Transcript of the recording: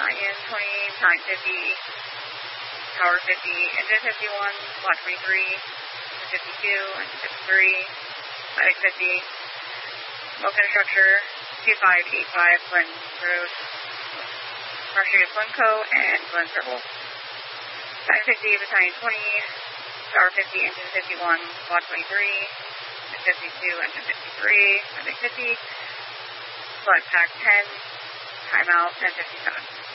Battalion 20, Battalion 50, Tower 50, Engine 51, Squad 23, 52, Engine 53, Medic 50, Smoke and Structure 2585, Glen Road, Marshall Glencoe, and Glen Circle. Battalion 50, Battalion 20, Tower 50, Engine 51, Squad 23, Engine 52, Engine 53, Medic 50, Blood Pack 10, Timeout 10:57.